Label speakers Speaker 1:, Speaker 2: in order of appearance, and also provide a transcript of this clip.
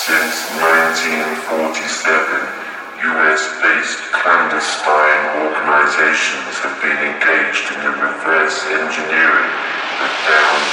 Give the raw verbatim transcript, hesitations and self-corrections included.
Speaker 1: Since nineteen forty-seven, U S-based clandestine organizations have been engaged in the reverse engineering of down